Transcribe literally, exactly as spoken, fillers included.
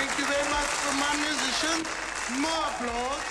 Thank you very much for my musician. More applause.